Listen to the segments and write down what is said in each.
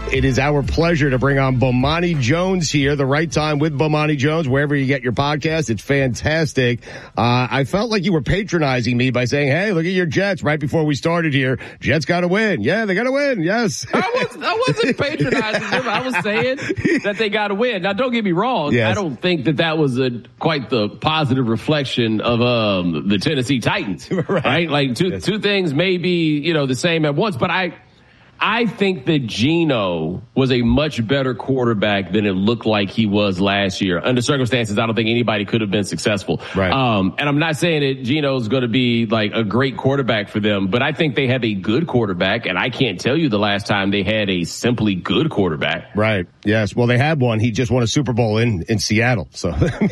It is our pleasure to bring on Bomani Jones here, the right time with Bomani Jones, wherever you get your podcast. It's fantastic. I felt like you were patronizing me by saying, hey, look at your Jets right before we started here. Jets got to win. Yeah, they got to win. Yes. I wasn't patronizing them. I was saying that they got to win. Now, don't get me wrong. Yes. I don't think that was quite the positive reflection of the Tennessee Titans, right? Like two things may be, the same at once, but I think that Geno was a much better quarterback than it looked like he was last year. Under circumstances, I don't think anybody could have been successful. Right. And I'm not saying that Geno's going to be like a great quarterback for them, but I think they have a good quarterback, and I can't tell you the last time they had a simply good quarterback. Right. Yes. Well, they had one. He just won a Super Bowl in Seattle. So.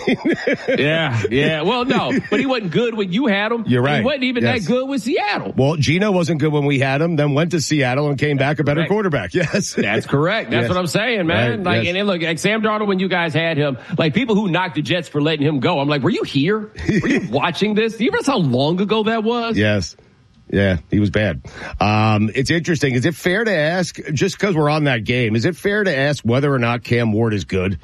Yeah. Well, no, but he wasn't good when you had him. You're right. He wasn't even that good with Seattle. Well, Geno wasn't good when we had him, then went to Seattle and came back a better quarterback. Yes. That's correct. That's what I'm saying, man. Right. Like, and look, like Sam Darnold, when you guys had him, like people who knocked the Jets for letting him go, I'm like, were you here? Were you watching this? Do you realize how long ago that was? Yes. Yeah, he was bad. It's interesting. Is it fair to ask, just because we're on that game, is it fair to ask whether or not Cam Ward is good?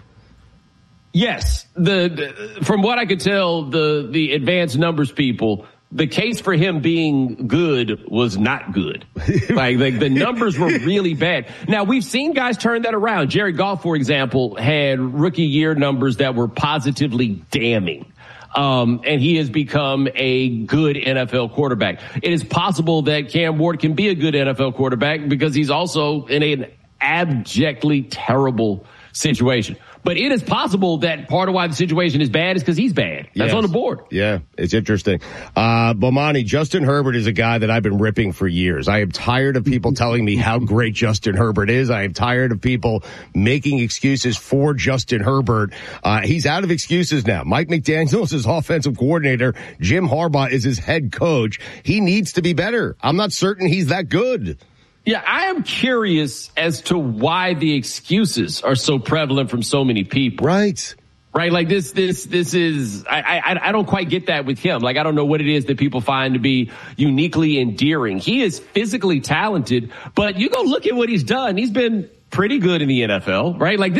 Yes. From what I could tell, the advanced numbers people, the case for him being good was not good. Like the numbers were really bad. Now, we've seen guys turn that around. Jared Goff, for example, had rookie year numbers that were positively damning. And he has become a good NFL quarterback. It is possible that Cam Ward can be a good NFL quarterback because he's also in an abjectly terrible situation. But it is possible that part of why the situation is bad is because he's bad. That's on the board. Yeah, it's interesting. Bomani, Justin Herbert is a guy that I've been ripping for years. I am tired of people telling me how great Justin Herbert is. I am tired of people making excuses for Justin Herbert. He's out of excuses now. Mike McDaniel is his offensive coordinator. Jim Harbaugh is his head coach. He needs to be better. I'm not certain he's that good. Yeah, I am curious as to why the excuses are so prevalent from so many people. Right. Like this is, I don't quite get that with him. Like, I don't know what it is that people find to be uniquely endearing. He is physically talented, but you go look at what he's done. He's been pretty good in the NFL, right? Like,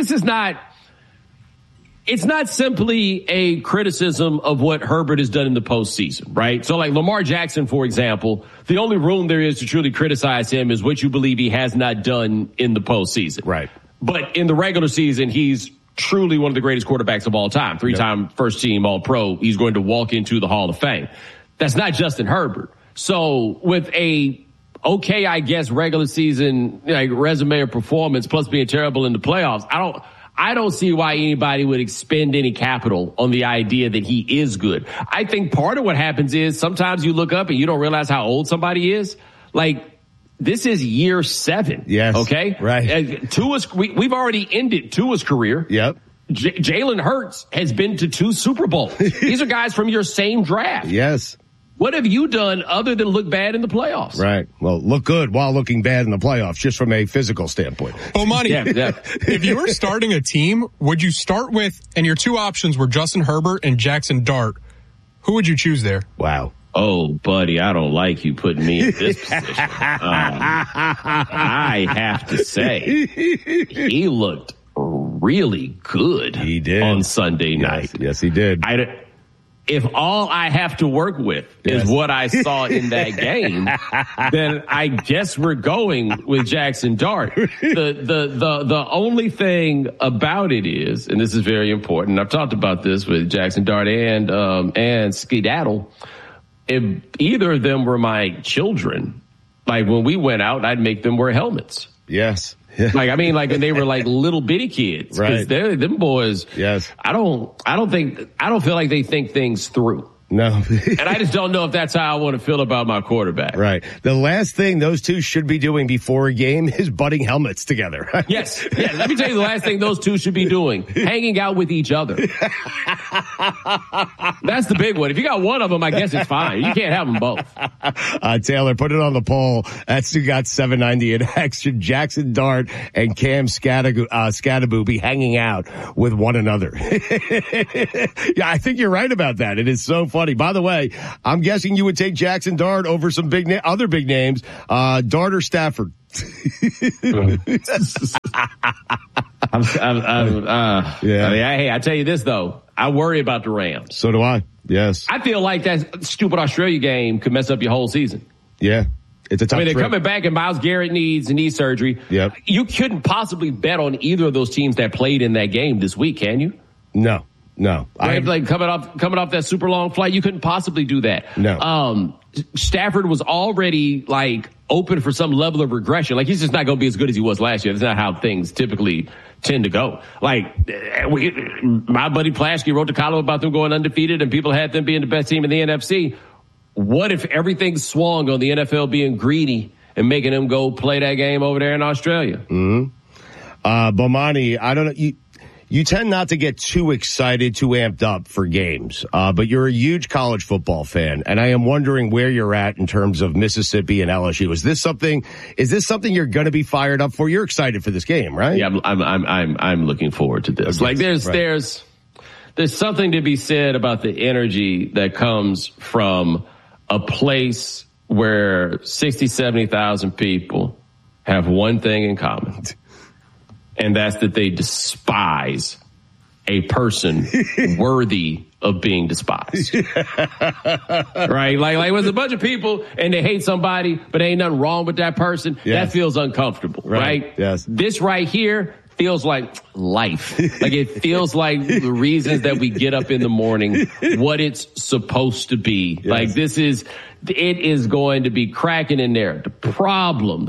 it's not simply a criticism of what Herbert has done in the postseason, right? So like Lamar Jackson, for example, the only room there is to truly criticize him is what you believe he has not done in the postseason. Right. But in the regular season, he's truly one of the greatest quarterbacks of all time. 3-time first team All-Pro. He's going to walk into the Hall of Fame. That's not Justin Herbert. So with a okay, I guess, regular season resume or performance plus being terrible in the playoffs, I don't see why anybody would expend any capital on the idea that he is good. I think part of what happens is sometimes you look up and you don't realize how old somebody is. Like, this is year 7. Yes. Okay? Right. We've already ended Tua's career. Yep. Jalen Hurts has been to 2 Super Bowls. These are guys from your same draft. Yes. What have you done other than look bad in the playoffs? Right. Well, look good while looking bad in the playoffs, just from a physical standpoint. Bomani, if you were starting a team, would you start with, and your 2 options were Justin Herbert and Jackson Dart, who would you choose there? Wow. Oh, buddy, I don't like you putting me in this position. I have to say, he looked really good. He did. On Sunday night. Yes, he did. If all I have to work with is what I saw in that game, then I guess we're going with Jackson Dart. The only thing about it is, and this is very important, I've talked about this with Jackson Dart and Skedaddle. If either of them were my children, like when we went out, I'd make them wear helmets. Yes. Like when they were like little bitty kids. Right. Them boys. Yes. I don't feel like they think things through. No. And I just don't know if that's how I want to feel about my quarterback. Right. The last thing those two should be doing before a game is butting helmets together. Yes. Yeah. Let me tell you the last thing those two should be doing. Hanging out with each other. That's the big one. If you got one of them, I guess it's fine. You can't have them both. Taylor, put it on the poll. That's who got 790 in action. Jackson Dart and Cam Skattebo be hanging out with one another. Yeah, I think you're right about that. It is so funny. By the way, I'm guessing you would take Jackson Dart over some other big names. Dart or Stafford? I tell you this, though. I worry about the Rams. So do I. Yes. I feel like that stupid Australia game could mess up your whole season. Yeah. It's a tough they're trip. coming back and Myles Garrett needs knee surgery. Yep. You couldn't possibly bet on either of those teams that played in that game this week, can you? No. Like coming off that super long flight, you couldn't possibly do that. No. Stafford was already like open for some level of regression. Like he's just not going to be as good as he was last year. That's not how things typically tend to go. Like my buddy Plaschke wrote a column about them going undefeated and people had them being the best team in the NFC. What if everything swung on the NFL being greedy and making them go play that game over there in Australia? Bomani, I don't know. You tend not to get too excited, too amped up for games, but you're a huge college football fan, and I am wondering where you're at in terms of Mississippi and LSU. Is this something you're going to be fired up for? You're excited for this game, right? Yeah, I'm looking forward to this. Like there's something to be said about the energy that comes from a place where 60, 70,000 people have one thing in common. And that's that they despise a person worthy of being despised. Right? Like when there's a bunch of people and they hate somebody, but ain't nothing wrong with that person, that feels uncomfortable, right? Yes. This right here feels like life. Like it feels like the reasons that we get up in the morning, what it's supposed to be. Yes. Like it is going to be cracking in there. The problem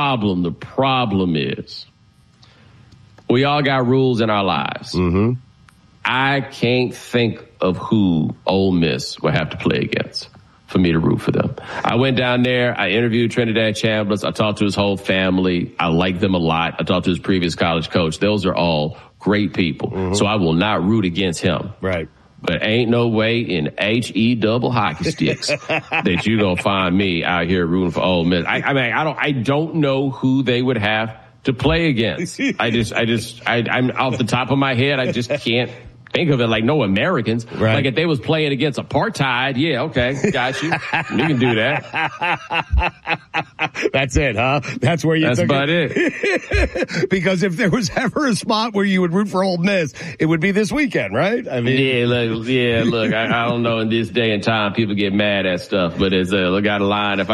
is we all got rules in our lives. Mm-hmm. I can't think of who Ole Miss will have to play against for me to root for them. I went down there. I interviewed Trinidad Chambliss. I talked to his whole family. I like them a lot. I talked to his previous college coach. Those are all great people. Mm-hmm. So I will not root against him. Right. But ain't no way in HE double hockey sticks that you gonna find me out here rooting for Ole Miss. I don't know who they would have to play against. I'm off the top of my head. I just can't think of it. Like no Americans. Right. Like if they was playing against apartheid, yeah, okay, got you. You can do that. That's it, huh? That's where you. That's about it. Because if there was ever a spot where you would root for Ole Miss, it would be this weekend, right? I mean, look. I don't know. In this day and time, people get mad at stuff, but it's look out of line. If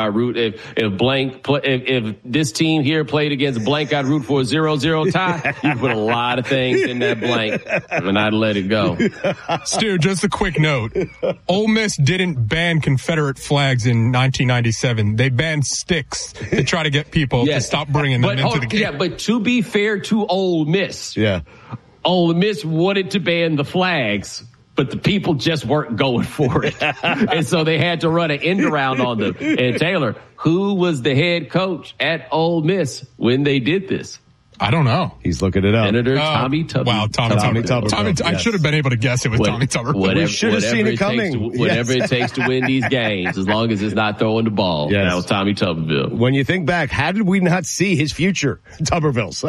if this team here played against blank, I'd root for a 0-0 tie. You put a lot of things in that blank, and I'd let it go. Stu, just a quick note. Ole Miss didn't ban Confederate flags in 1997. They banned sticks to try to get people to stop bringing them into the game. Yeah, but to be fair to Ole Miss, Ole Miss wanted to ban the flags, but the people just weren't going for it. And so they had to run an end around on them. And Taylor, who was the head coach at Ole Miss when they did this? I don't know. He's looking it up. Senator Tommy Tuberville. Wow, Tommy Tuberville. I should have been able to guess it was Tommy Tuberville. We should have seen it coming. Whatever it takes to win these games, as long as it's not throwing the ball. Yes. That was Tommy Tuberville. When you think back, how did we not see his future, Tuberville's?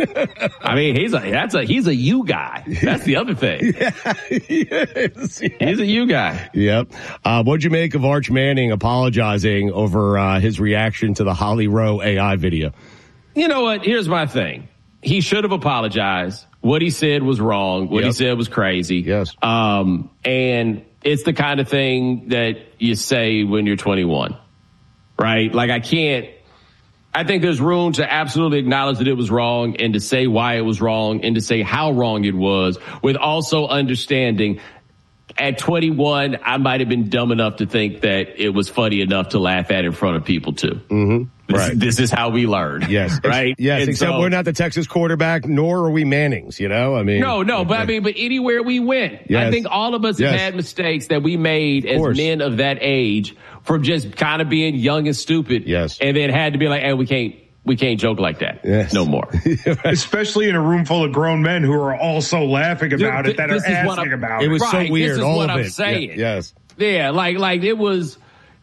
He's a you guy. That's the other thing. He's a you guy. Yep. What'd you make of Arch Manning apologizing over his reaction to the Holly Rowe AI video? You know what? Here's my thing. He should have apologized. What he said was wrong. What he said was crazy. Yes. And it's the kind of thing that you say when you're 21, right? Like I think there's room to absolutely acknowledge that it was wrong and to say why it was wrong and to say how wrong it was with also understanding at 21, I might have been dumb enough to think that it was funny enough to laugh at in front of people too. Mm-hmm. This is how we learn. Yes. Right? Yes, and except we're not the Texas quarterback, nor are we Mannings, you know? I mean. No, but anywhere we went. Yes. I think all of us have had mistakes that we made as men of that age from just kind of being young and stupid. Yes. And then had to be like, hey, we can't joke like that. Yes. No more. Especially in a room full of grown men who are also laughing about it, that are asking about it. It was so weird. This is all what of I'm it. saying. Yes. Yeah, like it was,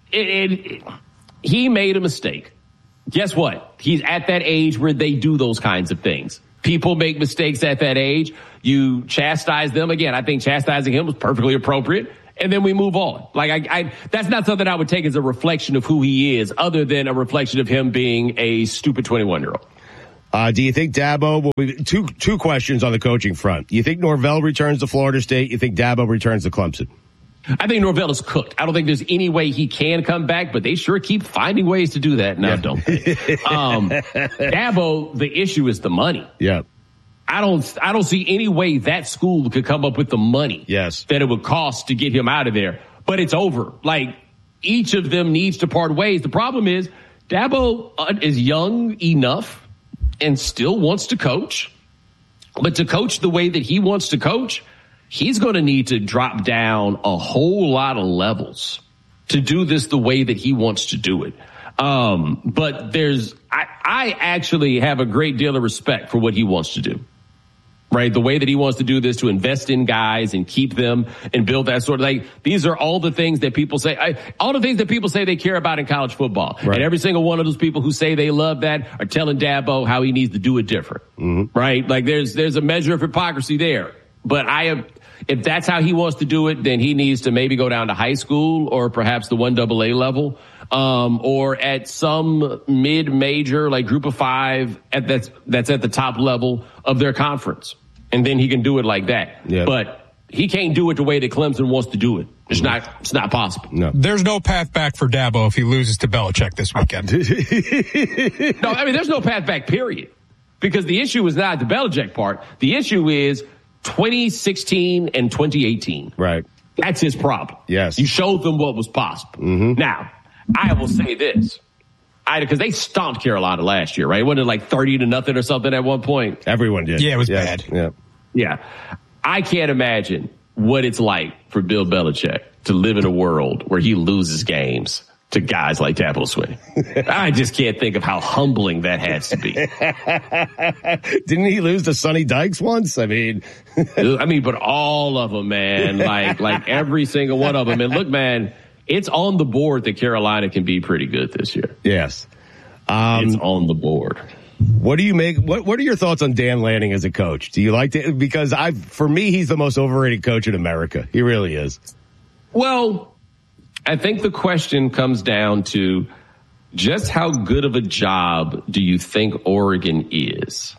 he made a mistake. Guess what? He's at that age where they do those kinds of things. People make mistakes at that age. You chastise them. Again, I think chastising him was perfectly appropriate. and then we move on. Like that's not something I would take as a reflection of who he is, other than a reflection of him being a stupid 21-year-old. Do you think Dabo will be two questions on the coaching front? You think Norvell returns to Florida State? You think Dabo returns to Clemson? I think Norvell is cooked. I don't think there's any way he can come back, but they sure keep finding ways to do that now, don't they? Dabo, the issue is the money. Yeah. I don't see any way that school could come up with the money that it would cost to get him out of there. But it's over. Like, each of them needs to part ways. The problem is Dabo is young enough and still wants to coach. But to coach the way that he wants to coach, he's going to need to drop down a whole lot of levels to do this the way that he wants to do it. But I actually have a great deal of respect for what he wants to do. Right. The way that he wants to do this, to invest in guys and keep them and build that sort of, like, these are all the things that people say, all the things that people say they care about in college football. Right. And every single one of those people who say they love that are telling Dabo how he needs to do it different. Mm-hmm. Right. Like, there's a measure of hypocrisy there. But if that's how he wants to do it, then he needs to maybe go down to high school or perhaps the 1AA level, or at some mid-major, like Group of 5 that's at the top level of their conference. And then he can do it like that. Yep. But he can't do it the way that Clemson wants to do it. It's not possible. No. There's no path back for Dabo if he loses to Belichick this weekend. No, I mean, there's no path back, period. Because the issue is not the Belichick part. The issue is 2016 and 2018. Right. That's his problem. Yes. You showed them what was possible. Mm-hmm. Now, I will say this. Because they stomped Carolina last year, right? Wasn't it like 30-0 or something at one point? Everyone did. Yeah, it was bad. Yeah. I can't imagine what it's like for Bill Belichick to live in a world where he loses games to guys like Dabo Swinney. I just can't think of how humbling that has to be. Didn't he lose to Sonny Dykes once? I mean, but all of them, man, like every single one of them. And look, man, it's on the board that Carolina can be pretty good this year. Yes. It's on the board. What do you make? What are your thoughts on Dan Lanning as a coach? Do you like it? Because for me, he's the most overrated coach in America. He really is. Well, I think the question comes down to just how good of a job do you think Oregon is?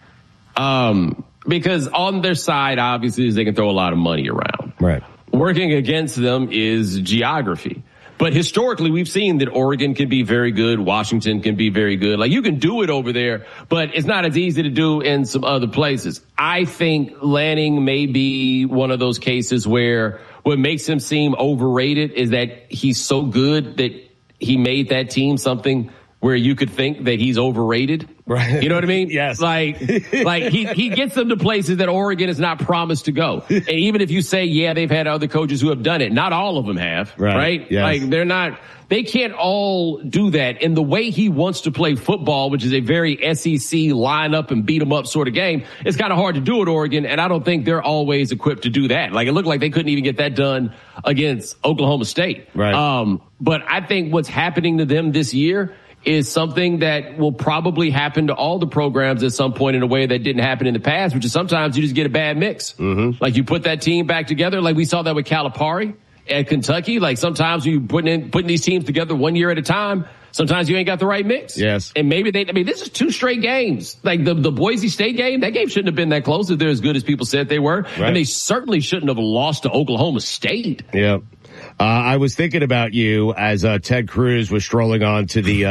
Because on their side, obviously, they can throw a lot of money around. Right. Working against them is geography. But historically, we've seen that Oregon can be very good. Washington can be very good. Like, you can do it over there, but it's not as easy to do in some other places. I think Lanning may be one of those cases where what makes him seem overrated is that he's so good that he made that team something where you could think that he's overrated. Right. You know what I mean? Yes. Like he gets them to places that Oregon is not promised to go. And even if you say, yeah, they've had other coaches who have done it, not all of them have. Right? Yes. Like, they can't all do that. And the way he wants to play football, which is a very SEC line up and beat them up sort of game, it's kind of hard to do at Oregon. And I don't think they're always equipped to do that. Like, it looked like they couldn't even get that done against Oklahoma State. Right. But I think what's happening to them this year is something that will probably happen to all the programs at some point in a way that didn't happen in the past, which is sometimes you just get a bad mix. Mm-hmm. Like, you put that team back together. Like, we saw that with Calipari at Kentucky. Like, sometimes you putting these teams together 1 year at a time. Sometimes you ain't got the right mix. Yes. And maybe this is 2 straight games. Like the Boise State game, that game shouldn't have been that close if they're as good as people said they were. Right. And they certainly shouldn't have lost to Oklahoma State. Yeah. I was thinking about you as Ted Cruz was strolling on to the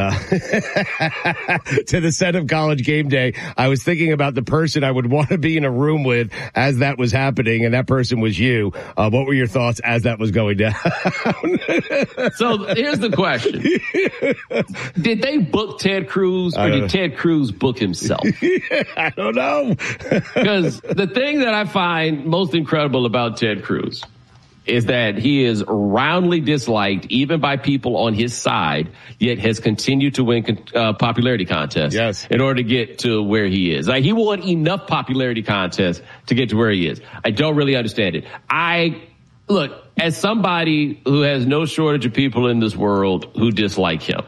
to the set of College Game Day. I was thinking about the person I would want to be in a room with as that was happening, and that person was you. What were your thoughts as that was going down? So here's the question. Did they book Ted Cruz, or did Ted Cruz book himself? I don't know. Because the thing that I find most incredible about Ted Cruz is that he is roundly disliked even by people on his side, yet has continued to win popularity contests in order to get to where he is. Like, he won enough popularity contests to get to where he is. I don't really understand it. Look, as somebody who has no shortage of people in this world who dislike him,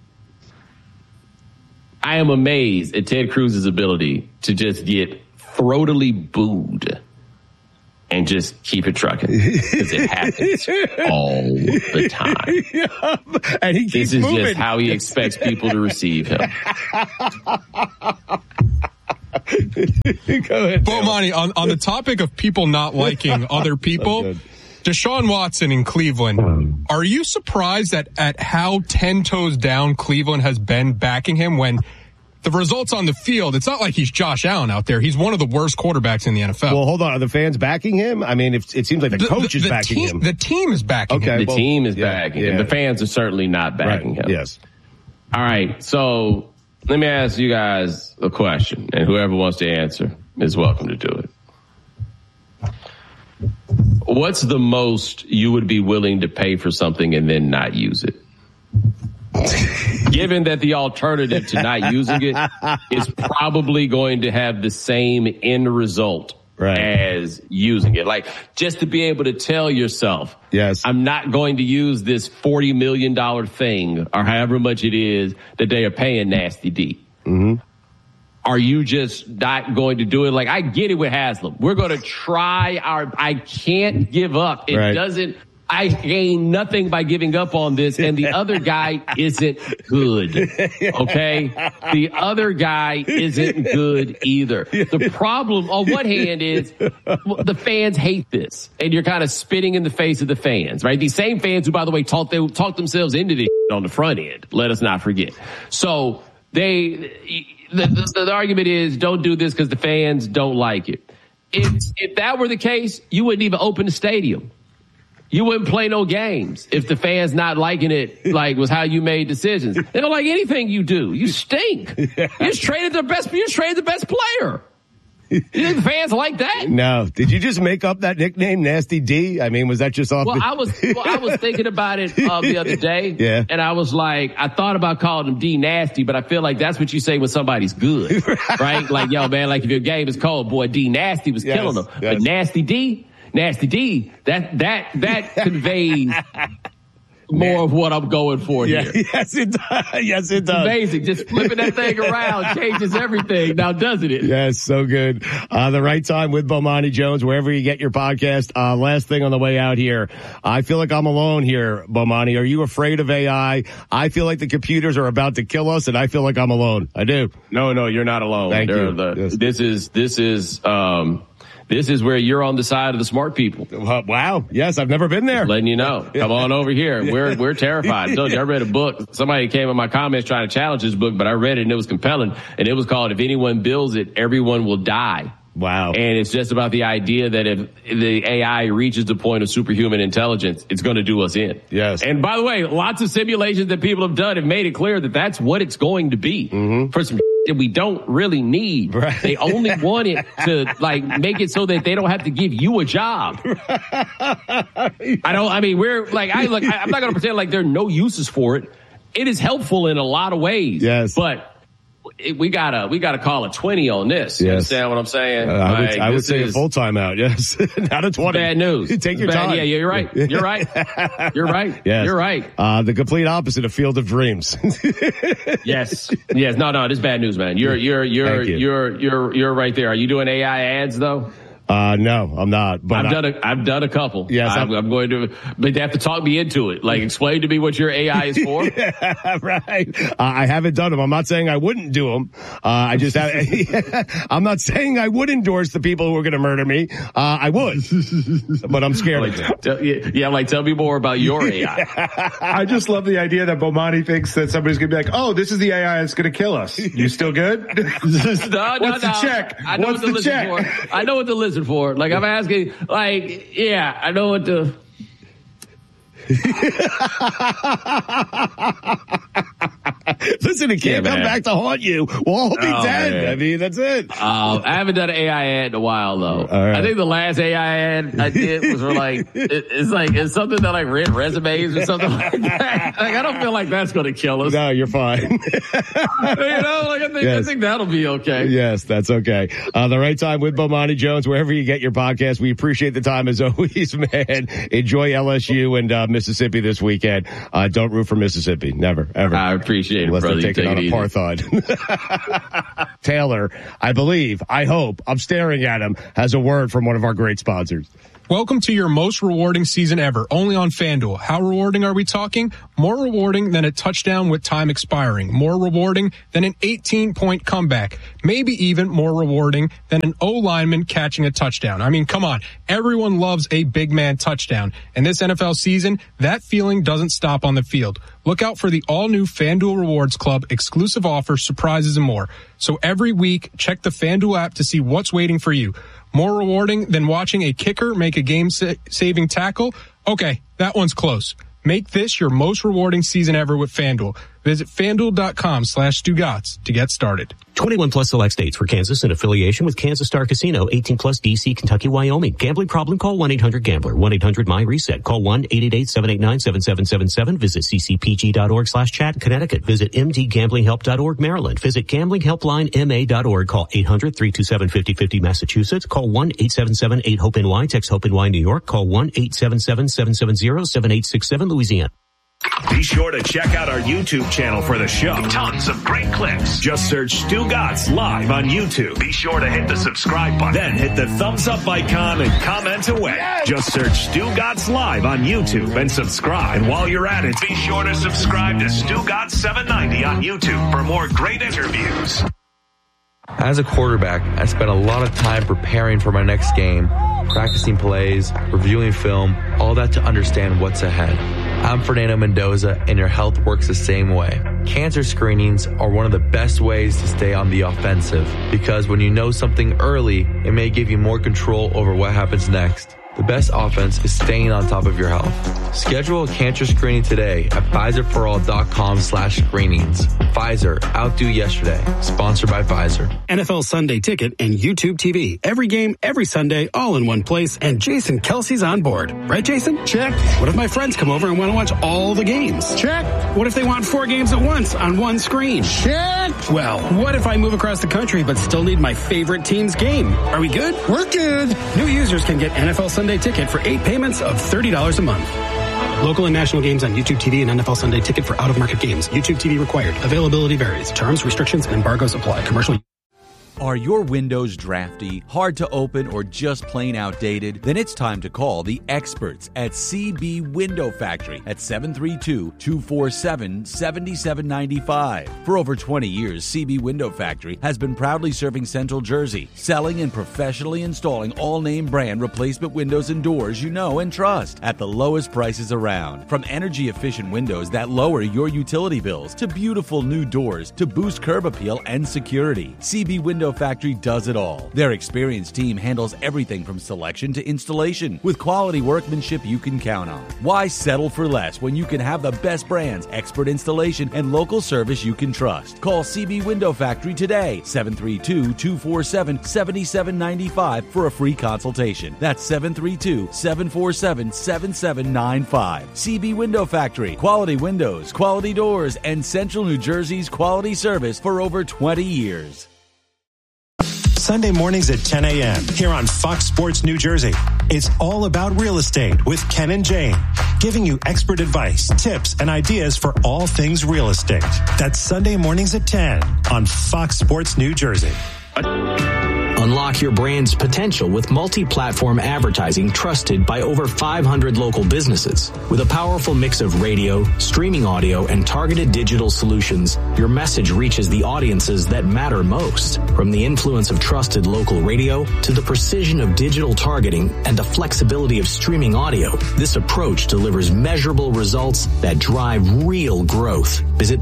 I am amazed at Ted Cruz's ability to just get throatily booed and just keep it trucking because it happens all the time. Yeah. And he keeps moving. This is just how he expects people to receive him. Go ahead, Bomani, on the topic of people not liking other people, Deshaun Watson in Cleveland, are you surprised at how 10 toes down Cleveland has been backing him when the results on the field, it's not like he's Josh Allen out there. He's one of the worst quarterbacks in the NFL. Well, hold on. Are the fans backing him? I mean, it seems like the coach is backing him. The team is backing him. The team is backing him. The fans are certainly not backing him. Yes. All right. So let me ask you guys a question, and whoever wants to answer is welcome to do it. What's the most you would be willing to pay for something and then not use it? Given that the alternative to not using it is probably going to have the same end result as using it. Like, just to be able to tell yourself, yes, I'm not going to use this $40 million thing or however much it is that they are paying Nasty D. Mm-hmm. Are you just not going to do it? Like, I get it with Haslam. We're going to try I can't give up. I gain nothing by giving up on this, and the other guy isn't good, okay? The other guy isn't good either. The problem, on one hand, is the fans hate this, and you're kind of spitting in the face of the fans, right? These same fans who, by the way, talked themselves into this on the front end. Let us not forget. So the argument is don't do this because the fans don't like it. If that were the case, you wouldn't even open the stadium. You wouldn't play no games if the fans not liking it, like, was how you made decisions. They don't like anything you do. You stink. You just traded the best player. You think the fans like that? No. Did you just make up that nickname, Nasty D? I mean, was that just off? I was thinking about it the other day, and I was like, I thought about calling him D Nasty, but I feel like that's what you say when somebody's good, right? Like, yo, man, like if your game is cold, boy, D Nasty was killing them, but Nasty D, that conveys more of what I'm going for here. Yes, it does. Yes, it does. Amazing. Just flipping that thing around changes everything now, doesn't it? Yes, so good. The Right Time with Bomani Jones, wherever you get your podcast. Last thing on the way out here. I feel like I'm alone here, Bomani. Are you afraid of AI? I feel like the computers are about to kill us, and I feel like I'm alone. I do. No, you're not alone. Thank you. This is where you're on the side of the smart people. Wow. Yes, I've never been there. Just letting you know. Come on over here. We're terrified. I told you, I read a book. Somebody came in my comments trying to challenge this book, but I read it and it was compelling. And it was called If Anyone Builds It, Everyone Will Die. Wow. And it's just about the idea that if the AI reaches the point of superhuman intelligence, it's going to do us in. Yes. And by the way, lots of simulations that people have done have made it clear that that's what it's going to be. Mm-hmm. For some that we don't really need. Right. They only want it to make it so that they don't have to give you a job. I'm not going to pretend like there are no uses for it. It is helpful in a lot of ways. Yes. But we gotta call a 20 on this. You understand what I'm saying? I would say a full timeout. Yes. Not a 20. Bad news. Take your time. Yeah, you're right. You're right. You're right. Yes. You're right. The complete opposite of Field of Dreams. Yes. No, this is bad news, man. You're right there. Are you doing AI ads though? No, I'm not. But I've done a couple. Yes, I'm going to, but they have to talk me into it. Like, explain to me what your AI is for. Yeah, right. I haven't done them. I'm not saying I wouldn't do them. I just I'm not saying I would endorse the people who are going to murder me. I would, but I'm scared. Tell me more about your AI. I just love the idea that Bomani thinks that somebody's going to be like, oh, this is the AI that's going to kill us. You still good? What's the check? I know what to listen for. I know what to listen for. Like, I'm asking, I know what to. Listen, it can't come back to haunt you. We'll all be dead. Man. I mean, that's it. I haven't done an AI ad in a while, though. Right. I think the last AI ad I did was for it's something that read resumes or something like that. I don't feel like that's going to kill us. No, you're fine. I think that'll be okay. Yes, that's okay. The Right Time with Bomani Jones, wherever you get your podcast. We appreciate the time as always, man. Enjoy LSU and Mississippi this weekend. Don't root for Mississippi. Never, ever. I appreciate unless it, brother. They're taking on apartheid. Taylor, I hope, I'm staring at him, has a word from one of our great sponsors. Welcome to your most rewarding season ever, only on FanDuel. How rewarding are we talking? More rewarding than a touchdown with time expiring. More rewarding than an 18-point comeback. Maybe even more rewarding than an O-lineman catching a touchdown. I mean, come on. Everyone loves a big man touchdown. And this NFL season, that feeling doesn't stop on the field. Look out for the all-new FanDuel Rewards Club, exclusive offers, surprises, and more. So every week, check the FanDuel app to see what's waiting for you. More rewarding than watching a kicker make a game-saving tackle? Okay, that one's close. Make this your most rewarding season ever with FanDuel. Visit FanDuel.com/Stugotz to get started. 21 plus select states for Kansas in affiliation with Kansas Star Casino. 18 plus DC, Kentucky, Wyoming. Gambling problem? Call 1-800-GAMBLER. 1-800-MY-RESET. Call 1-888-789-7777. Visit ccpg.org/chat. Connecticut. Visit mdgamblinghelp.org. Maryland. Visit gamblinghelplinema.org. Call 800-327-5050. Massachusetts. Call 1-877-8-HOPE-NY. Text HOPE-NY New York. Call 1-877-770-7867 Louisiana. Be sure to check out our YouTube channel for the show. Tons of great clips. Just search Stugotz Live on YouTube. Be sure to hit the subscribe button. Then hit the thumbs up icon and comment away. Yes. Just search Stugotz Live on YouTube and subscribe. And while you're at it, be sure to subscribe to Stugotz 790 on YouTube for more great interviews. As a quarterback, I spent a lot of time preparing for my next game, practicing plays, reviewing film, all that to understand what's ahead. I'm Fernando Mendoza, and your health works the same way. Cancer screenings are one of the best ways to stay on the offensive, because when you know something early, it may give you more control over what happens next. The best offense is staying on top of your health. Schedule a cancer screening today at PfizerForAll.com/screenings. Pfizer, outdo yesterday. Sponsored by Pfizer. NFL Sunday Ticket and YouTube TV. Every game, every Sunday, all in one place. And Jason Kelsey's on board. Right, Jason? Check. What if my friends come over and want to watch all the games? Check. What if they want 4 games at once on one screen? Check. Well, what if I move across the country but still need my favorite team's game? Are we good? We're good. New users can get NFL Sunday Ticket for 8 payments of $30 a month. Local and national games on YouTube TV and NFL Sunday Ticket for out-of-market games. YouTube TV required. Availability varies. Terms, restrictions, and embargoes apply. Commercial. Are your windows drafty, hard to open, or just plain outdated? Then it's time to call the experts at CB Window Factory at 732-247-7795. For over 20 years, CB Window Factory has been proudly serving Central Jersey, selling and professionally installing all-name brand replacement windows and doors you know and trust at the lowest prices around. From energy-efficient windows that lower your utility bills to beautiful new doors to boost curb appeal and security, CB Window Factory does it all. Their experienced team handles everything from selection to installation with quality workmanship you can count on. Why settle for less when you can have the best brands, expert installation, and local service you can trust? Call CB Window Factory today, 732-247-7795 for a free consultation. That's 732-747-7795. CB Window Factory. Quality windows, quality doors, and Central New Jersey's quality service for over 20 years. Sunday mornings at 10 a.m. here on Fox Sports New Jersey. It's all about real estate with Ken and Jane, giving you expert advice, tips, and ideas for all things real estate. That's Sunday mornings at 10 on Fox Sports New Jersey. Unlock your brand's potential with multi-platform advertising trusted by over 500 local businesses. With a powerful mix of radio, streaming audio, and targeted digital solutions, your message reaches the audiences that matter most. From the influence of trusted local radio to the precision of digital targeting and the flexibility of streaming audio, this approach delivers measurable results that drive real growth. Visit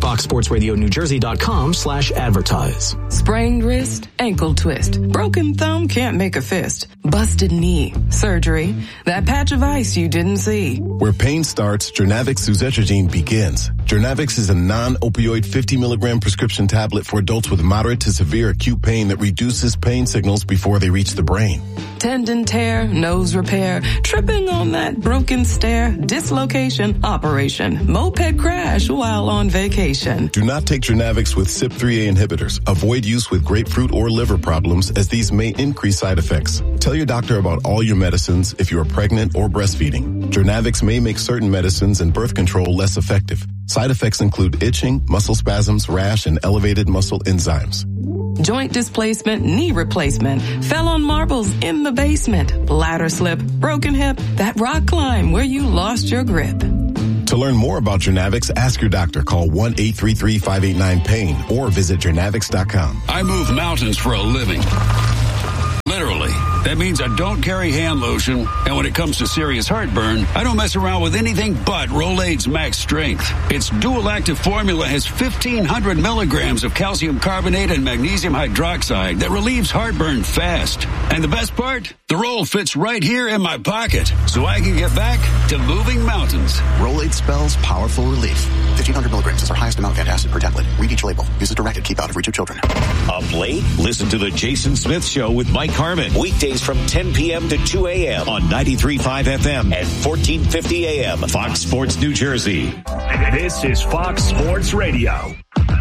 FoxSportsRadioNewJersey.com/advertise. Sprained wrist, ankle twist, broken thumb can't make a fist, busted knee, surgery, that patch of ice you didn't see. Where pain starts, Jernavix suzetrigine begins. Jernavix is a non-opioid 50 milligram prescription tablet for adults with moderate to severe acute pain that reduces pain signals before they reach the brain. Tendon tear, nose repair, tripping on that broken stair, dislocation, operation, moped crash while on vacation. Do not take Jernavix with CYP3A inhibitors. Avoid use with grapefruit or liver problems, as these may increase side effects. Tell your doctor about all your medicines if you are pregnant or breastfeeding. Jernavix may make certain medicines and birth control less effective. Side effects include itching, muscle spasms, rash, and elevated muscle enzymes. joint displacement, knee replacement, fell on marbles in the basement, ladder slip, broken hip, that rock climb where you lost your grip. To learn more about Jernavix, ask your doctor. Call 1-833-589-PAIN or visit Jernavix.com. I move mountains for a living. Literally. That means I don't carry hand lotion, and when it comes to serious heartburn, I don't mess around with anything but Rolaids Max Strength. Its dual-active formula has 1,500 milligrams of calcium carbonate and magnesium hydroxide that relieves heartburn fast. And the best part? The roll fits right here in my pocket, so I can get back to moving mountains. Rolaids spells powerful relief. 1,500 milligrams is our highest amount of antacid per tablet. Read each label. Use as directed. Keep out of reach of children. Up late? Listen to the Jason Smith Show with Mike Harmon. Weekdays from 10 p.m. to 2 a.m. on 93.5 FM and 1450 a.m. Fox Sports New Jersey. This is Fox Sports Radio.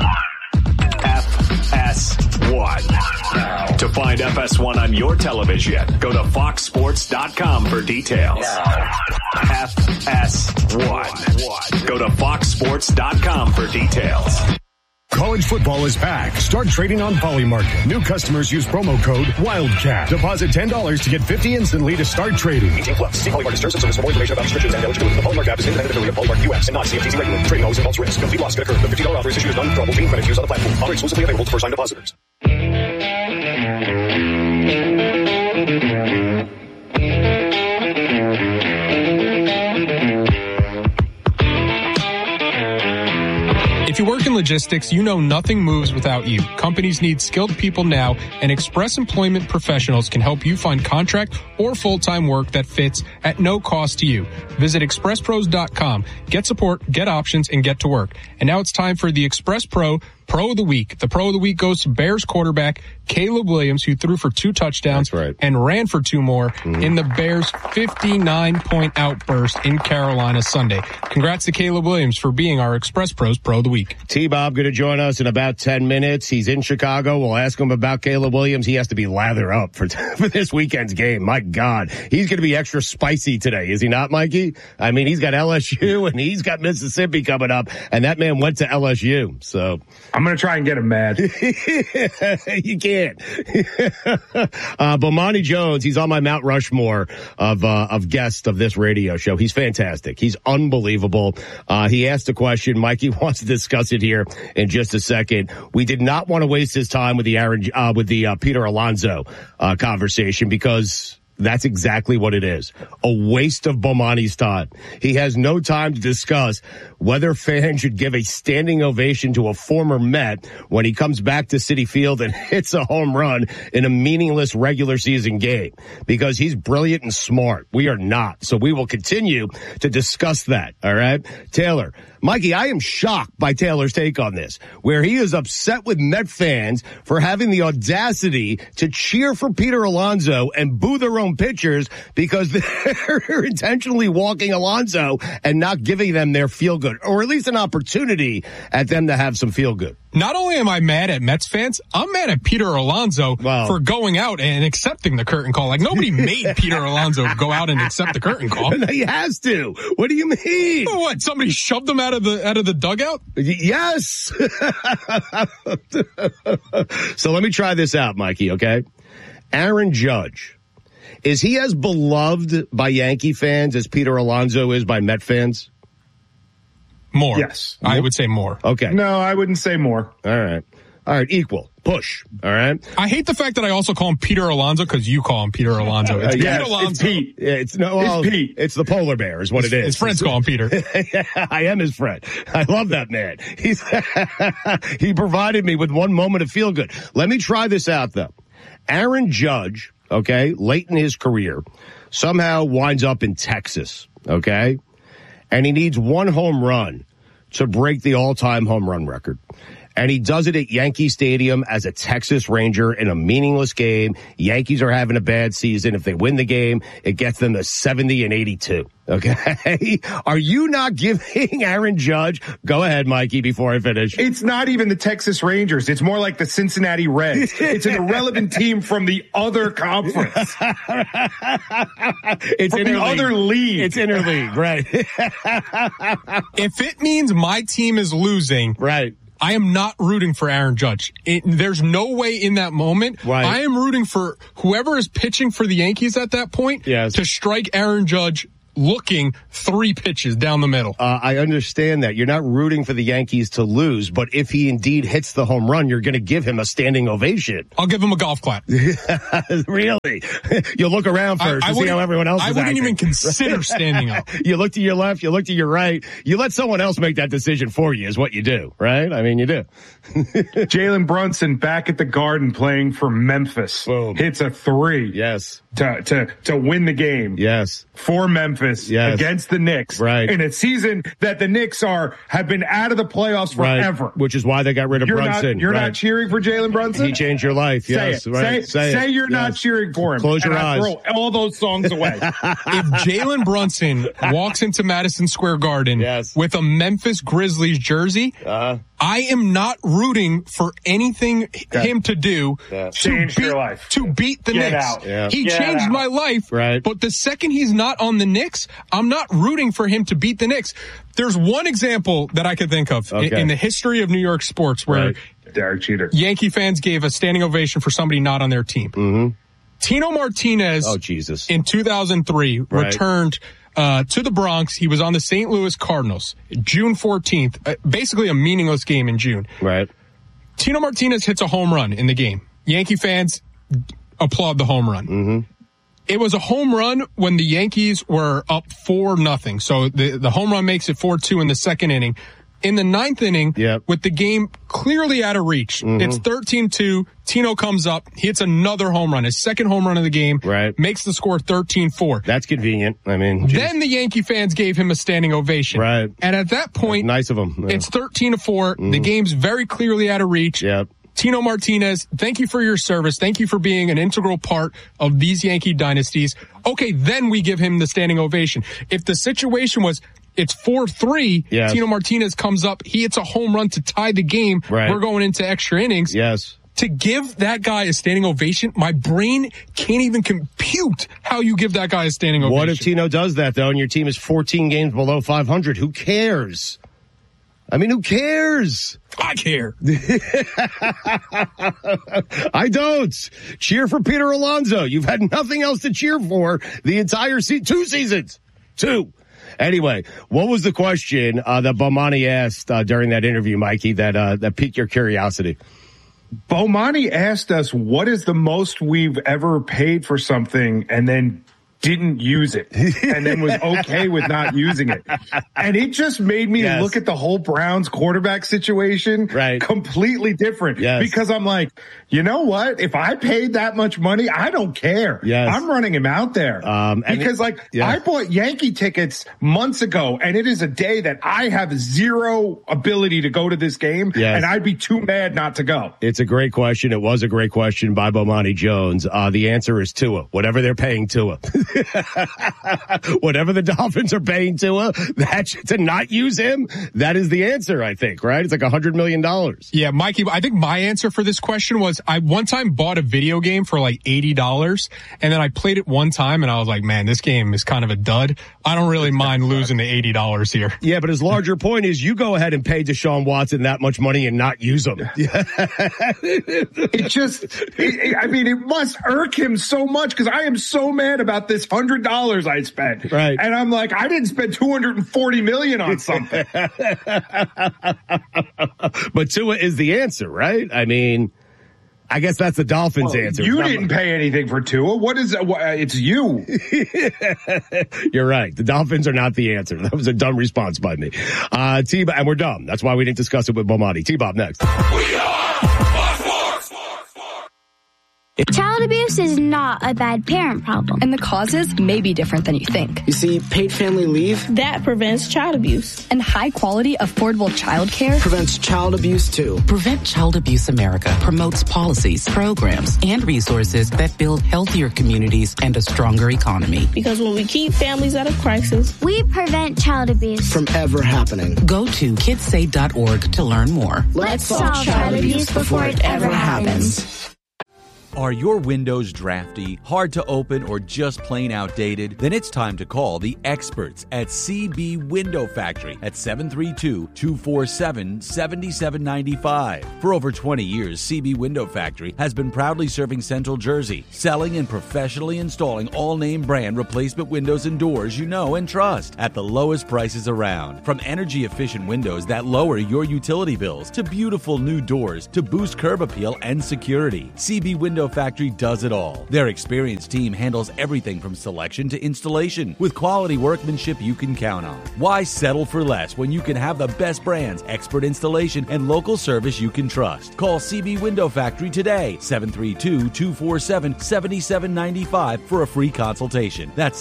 FS1. To find FS1 on your television, go to foxsports.com for details. FS1. Go to foxsports.com for details. College football is back. Start trading on Polymarket. New customers use promo code WILDCAT. Deposit $10 to get $50 instantly to start trading. 18+. See Polymarket terms and service for more information about restrictions and eligibility. The Polymarket app is independent affiliate of Polymarket US and not CFTC regulated. Trading always involves risk. Complete loss can occur. The $50 offer is issued as non-withdrawable fee credit used on the platform. Offer exclusively available to first-time depositors. If you work in logistics, you know nothing moves without you. Companies need skilled people now, and Express Employment Professionals can help you find contract or full-time work that fits at no cost to you. Visit expresspros.com. Get support, get options, and get to work. And now it's time for the Express Pro Pro of the Week. The Pro of the Week goes to Bears quarterback Caleb Williams, who threw for 2 touchdowns and ran for 2 more in the Bears' 59-point outburst in Carolina Sunday. Congrats to Caleb Williams for being our Express Pros Pro of the Week. T-Bob going to join us in about 10 minutes. He's in Chicago. We'll ask him about Caleb Williams. He has to be lather up for this weekend's game. My God. He's going to be extra spicy today, is he not, Mikey? I mean, he's got LSU and he's got Mississippi coming up, and that man went to LSU. So I'm going to try and get him mad. You can't. Bomani Jones, he's on my Mount Rushmore of guests of this radio show. He's fantastic. He's unbelievable. He asked a question. Mikey wants to discuss it here in just a second. We did not want to waste his time with the Peter Alonso conversation, because that's exactly what it is. A waste of Bomani's time. He has no time to discuss whether fans should give a standing ovation to a former Met when he comes back to Citi Field and hits a home run in a meaningless regular season game, because he's brilliant and smart. We are not. So we will continue to discuss that. All right. Taylor. Mikey, I am shocked by Taylor's take on this, where he is upset with Met fans for having the audacity to cheer for Peter Alonso and boo their own pitchers because they're intentionally walking Alonso and not giving them their feel good, or at least an opportunity at them to have some feel good. Not only am I mad at Mets fans, I'm mad at Peter Alonso for going out and accepting the curtain call. Like, nobody made Peter Alonso go out and accept the curtain call. He has to. What do you mean? What? Somebody shoved him out of the dugout? Yes. So let me try this out, Mikey, okay? Aaron Judge. Is he as beloved by Yankee fans as Peter Alonso is by Met fans? More. Yes. I would say more. Okay. No, I wouldn't say more. All right. Equal. Push. All right. I hate the fact that I also call him Peter Alonso because you call him Peter Alonso. It's Peter Alonso. It's Pete. It's Pete. It's the polar bear is what it is. His friends call him Peter. I am his friend. I love that man. He provided me with one moment of feel good. Let me try this out though. Aaron Judge, okay, late in his career, somehow winds up in Texas, okay? And he needs 1 home run to break the all-time home run record. And he does it at Yankee Stadium as a Texas Ranger in a meaningless game. Yankees are having a bad season. If they win the game, it gets them to 70 and 82. Okay. Are you not giving Aaron Judge? Go ahead, Mikey, before I finish. It's not even the Texas Rangers. It's more like the Cincinnati Reds. It's an irrelevant team from the other conference. It's from the other league. It's interleague, right? If it means my team is losing, right, I am not rooting for Aaron Judge. There's no way in that moment. Right. I am rooting for whoever is pitching for the Yankees at that point to strike Aaron Judge looking 3 pitches down the middle. I understand that. You're not rooting for the Yankees to lose, but if he indeed hits the home run, you're going to give him a standing ovation. I'll give him a golf clap. Really? You'll look around first to see how everyone else is I wouldn't acting. even consider standing up. You look to your left, you look to your right. You let someone else make that decision for you is what you do, right? I mean, you do. Jalen Brunson back at the Garden playing for Memphis. Boom. Hits a 3. Yes. To win the game. Yes. For Memphis. Yes. Against the Knicks. Right. In a season that the Knicks have been out of the playoffs forever. Right. Which is why they got rid of Brunson. You're not cheering for Jalen Brunson? He changed your life. Yes. Say it. Right. Say you're not cheering for him. Close your eyes. Throw all those songs away. If Jalen Brunson walks into Madison Square Garden with a Memphis Grizzlies jersey, I am not rooting for anything him to do to beat the Get Knicks. out. Yeah. He changed my life, but the second he's not on the Knicks, I'm not rooting for him to beat the Knicks. There's one example that I could think of in the history of New York sports where Derek Jeter. Yankee fans gave a standing ovation for somebody not on their team. Mm-hmm. Tino Martinez in 2003 returned to the Bronx. He was on the St. Louis Cardinals, June 14th, basically a meaningless game in June. Right. Tino Martinez hits a home run in the game. Yankee fans applaud the home run. Mm-hmm. It was a home run when the Yankees were up 4-0. So the home run makes it 4-2 in the second inning. In the 9th inning, with the game clearly out of reach, it's 13-2. Tino comes up, he hits another home run, his second home run of the game, makes the score 13-4. That's convenient. I mean, then the Yankee fans gave him a standing ovation. Right. And at that point, nice of him. It's 13-4. The game's very clearly out of reach. Yep. Tino Martinez, thank you for your service. Thank you for being an integral part of these Yankee dynasties. Okay, then we give him the standing ovation. If the situation was it's 4-3, Tino Martinez comes up, he hits a home run to tie the game. We're going into extra innings. Yes. To give that guy a standing ovation, my brain can't even compute how you give that guy a standing ovation. What if Tino does that, though, and your team is 14 games below 500? Who cares? I mean, who cares? I care. I don't. Cheer for Peter Alonso. You've had nothing else to cheer for the entire 2 seasons. 2. Anyway, what was the question that Bomani asked during that interview, Mikey, that piqued your curiosity? Bomani asked us, what is the most we've ever paid for something and then didn't use it and then was okay with not using it. And it just made me look at the whole Browns quarterback situation completely different because I'm like, you know what? If I paid that much money, I don't care. I'm running him out there because I bought Yankee tickets months ago and it is a day that I have zero ability to go to this game and I'd be too mad not to go. It's a great question. it was a great question by Bomani Jones. The answer is Tua, whatever they're paying Tua. Whatever the Dolphins are paying Tua, to not use him, that is the answer, I think, right? It's like $100 million. Yeah, Mikey, I think my answer for this question was I one time bought a video game for like $80, and then I played it one time, and I was like, man, this game is kind of a dud. I don't really mind losing the $80 here. Yeah, but his larger point is you go ahead and pay Deshaun Watson that much money and not use him. It must irk him so much because I am so mad about this $100 I spent. Right. And I'm like, I didn't spend $240 million on something. But Tua is the answer, right? I mean, I guess that's the Dolphins' answer. You didn't pay anything for Tua. What is it? It's you. You're right. The Dolphins are not the answer. That was a dumb response by me. T-Bob, and we're dumb. That's why we didn't discuss it with Bomani. T-Bob next. Child abuse is not a bad parent problem. And the causes may be different than you think. You see, paid family leave, that prevents child abuse. And high quality, affordable child care prevents child abuse too. Prevent Child Abuse America promotes policies, programs, and resources that build healthier communities and a stronger economy. Because when we keep families out of crisis, we prevent child abuse from ever happening. Go to kidssave.org to learn more. Let's solve child abuse before it ever happens. Are your windows drafty, hard to open, or just plain outdated? Then it's time to call the experts at CB Window Factory at 732-247-7795. For over 20 years, CB Window Factory has been proudly serving Central Jersey, selling and professionally installing all name brand replacement windows and doors you know and trust at the lowest prices around. From energy efficient windows that lower your utility bills to beautiful new doors to boost curb appeal and security, CB Window Factory does it all. Their experienced team handles everything from selection to installation with quality workmanship you can count on. Why settle for less when you can have the best brands, expert installation, and local service you can trust? Call CB Window Factory today, 732-247-7795 for a free consultation. That's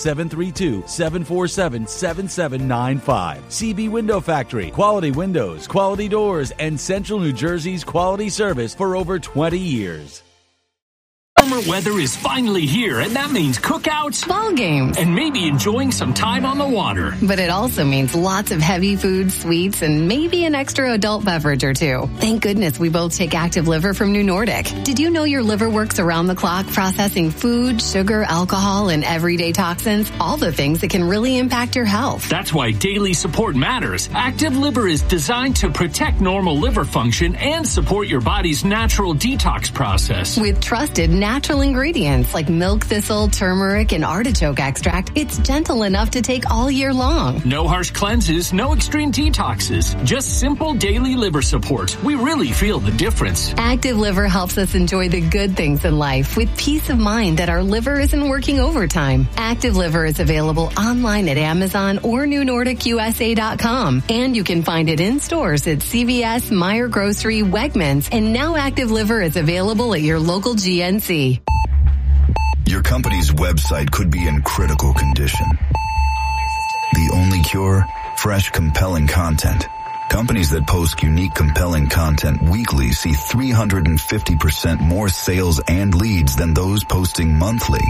732-747-7795. CB Window Factory. Quality windows, quality doors, and Central New Jersey's quality service for over 20 years. Summer weather is finally here, and that means cookouts, ball games, and maybe enjoying some time on the water. But it also means lots of heavy food, sweets, and maybe an extra adult beverage or two. Thank goodness we both take Active Liver from New Nordic. Did you know your liver works around the clock processing food, sugar, alcohol, and everyday toxins? All the things that can really impact your health. That's why daily support matters. Active Liver is designed to protect normal liver function and support your body's natural detox process. With trusted natural ingredients like milk thistle, turmeric, and artichoke extract, it's gentle enough to take all year long. No harsh cleanses, no extreme detoxes, just simple daily liver support. We really feel the difference. Active Liver helps us enjoy the good things in life with peace of mind that our liver isn't working overtime. Active Liver is available online at Amazon or NewNordicUSA.com, and you can find it in stores at CVS, Meijer Grocery, Wegmans, and now Active Liver is available at your local GNC. Your company's website could be in critical condition. The only cure? Fresh, compelling content. Companies that post unique, compelling content weekly see 350% more sales and leads than those posting monthly.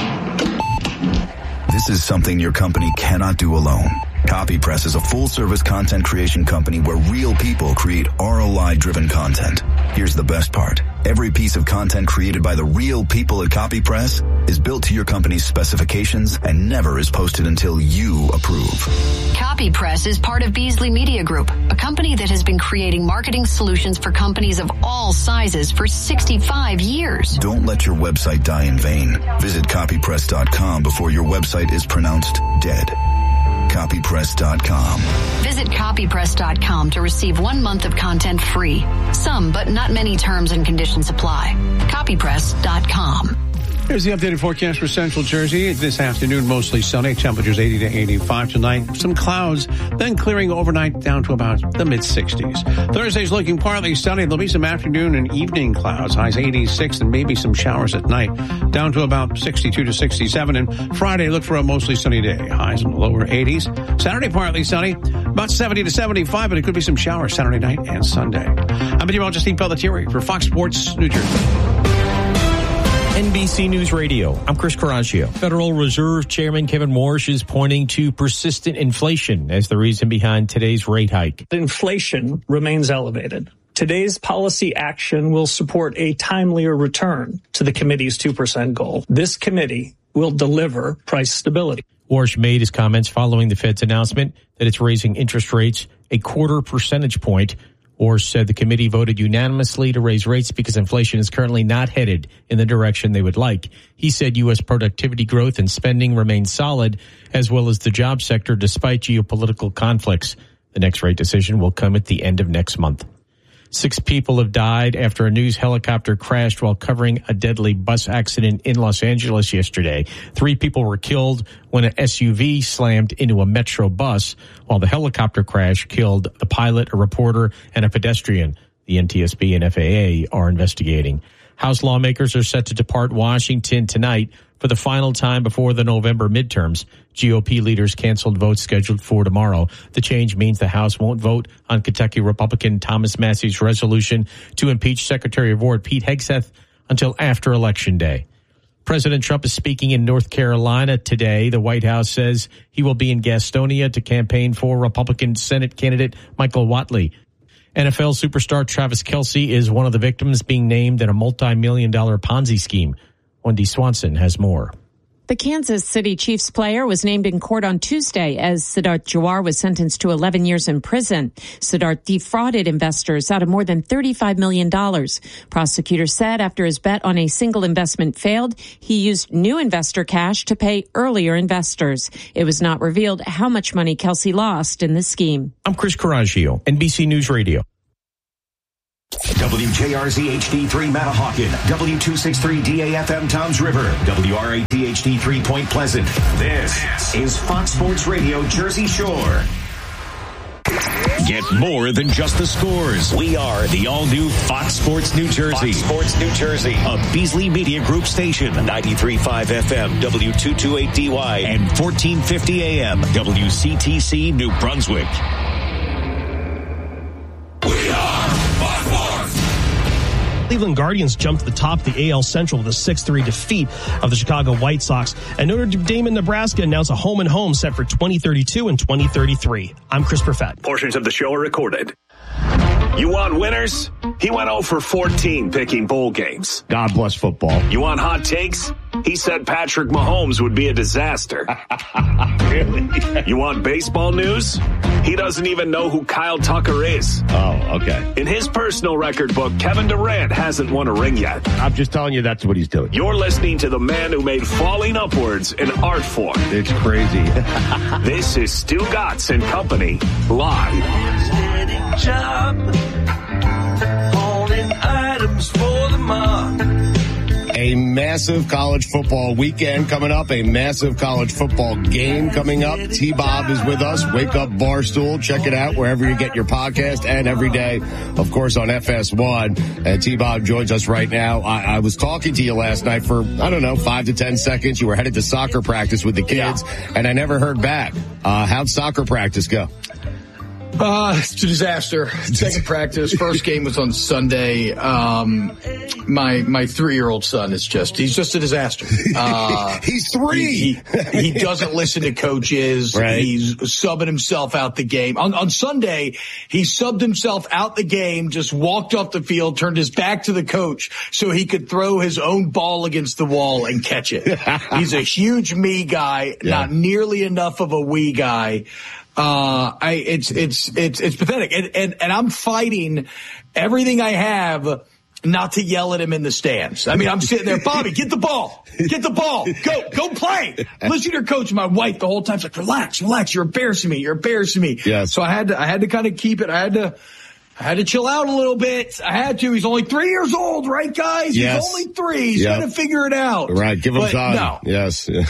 This is something your company cannot do alone. CopyPress is a full-service content creation company where real people create ROI-driven content. Here's the best part. Every piece of content created by the real people at CopyPress is built to your company's specifications and never is posted until you approve. CopyPress is part of Beasley Media Group, a company that has been creating marketing solutions for companies of all sizes for 65 years. Don't let your website die in vain. Visit copypress.com before your website is pronounced dead. Copypress.com. Visit copypress.com to receive 1 month of content free. Some, but not many terms and conditions apply. Copypress.com. Here's the updated forecast for Central Jersey. This afternoon, mostly sunny. Temperatures 80 to 85 tonight. Some clouds, then clearing overnight down to about the mid-60s. Thursday's looking partly sunny. There'll be some afternoon and evening clouds. Highs 86 and maybe some showers at night. Down to about 62 to 67. And Friday, look for a mostly sunny day. Highs in the lower 80s. Saturday, partly sunny. About 70 to 75, but it could be some showers Saturday night and Sunday. I'm meteorologist Steve Pelletieri for Fox Sports New Jersey. NBC News Radio, I'm Chris Caraccio. Federal Reserve Chairman Kevin Warsh is pointing to persistent inflation as the reason behind today's rate hike. Inflation remains elevated. Today's policy action will support a timelier return to the committee's 2% goal. This committee will deliver price stability. Warsh made his comments following the Fed's announcement that it's raising interest rates a 0.25 percentage point. Warsh said the committee voted unanimously to raise rates because inflation is currently not headed in the direction they would like. He said U.S. productivity growth and spending remain solid, as well as the job sector, despite geopolitical conflicts. The next rate decision will come at the end of next month. 6 people have died after a news helicopter crashed while covering a deadly bus accident in Los Angeles yesterday. 3 people were killed when an SUV slammed into a Metro bus, while the helicopter crash killed the pilot, a reporter, and a pedestrian. The NTSB and FAA are investigating. House lawmakers are set to depart Washington tonight for the final time before the November midterms. GOP leaders canceled votes scheduled for tomorrow. The change means the House won't vote on Kentucky Republican Thomas Massey's resolution to impeach Secretary of War Pete Hegseth until after Election Day. President Trump is speaking in North Carolina today. The White House says he will be in Gastonia to campaign for Republican Senate candidate Michael Whatley. NFL superstar Travis Kelce is one of the victims being named in a multi-million-dollar Ponzi scheme. Wendy Swanson has more. The Kansas City Chiefs player was named in court on Tuesday as Siddharth Jawar was sentenced to 11 years in prison. Siddharth defrauded investors out of more than $35 million. Prosecutors said after his bet on a single investment failed, he used new investor cash to pay earlier investors. It was not revealed how much money Kelce lost in the scheme. I'm Chris Coraggio, NBC News Radio. WJRZ HD3 Matahawkin, W263 DAFM Toms River, WRAD HD3 Point Pleasant. This is Fox Sports Radio Jersey Shore. Get more than just the scores. We are the all-new Fox Sports New Jersey. Fox Sports New Jersey, a Beasley Media Group station. 93.5 FM, W228DY, and 1450 AM, WCTC New Brunswick. We are Fox Sports. Cleveland Guardians jumped to the top of the AL Central with a 6-3 defeat of the Chicago White Sox. And Notre Dame and Nebraska announced a home-and-home set for 2032 and 2033. I'm Chris Perfett. Portions of the show are recorded. You want winners? He went 0 for 14 picking bowl games. God bless football. You want hot takes? He said Patrick Mahomes would be a disaster. Really? You want baseball news? He doesn't even know who Kyle Tucker is. Oh, okay. In his personal record book, Kevin Durant hasn't won a ring yet. I'm just telling you that's what he's doing. You're listening to the man who made falling upwards an art form. It's crazy. This is Stu Gatz and Company, live. Holding items for the mark. A massive college football weekend coming up, a massive college football game coming up. T-Bob is with us. Wake Up Barstool. Check it out wherever you get your podcast and every day, of course, on FS1. And T-Bob joins us right now. I was talking to you last night for, 5 to 10 seconds. You were headed to soccer practice with the kids, and I never heard back. How'd soccer practice go? It's a disaster. Second practice. First game was on Sunday. My 3-year-old son he's just a disaster. He's 3. He doesn't listen to coaches. Right. He's subbing himself out the game. On Sunday, he subbed himself out the game, just walked off the field, turned his back to the coach so he could throw his own ball against the wall and catch it. He's a huge me guy, not nearly enough of a we guy. It's pathetic. And I'm fighting everything I have not to yell at him in the stands. I mean, I'm sitting there, Bobby, get the ball, go play. Listen to your coach. My wife the whole time's like, relax, you're embarrassing me. Yes. So I had to kind of keep it. I had to chill out a little bit. I had to. He's only 3 years old, right, guys? Yes. He's only 3. He's got to figure it out. Right. Give him time. No. Yes. No.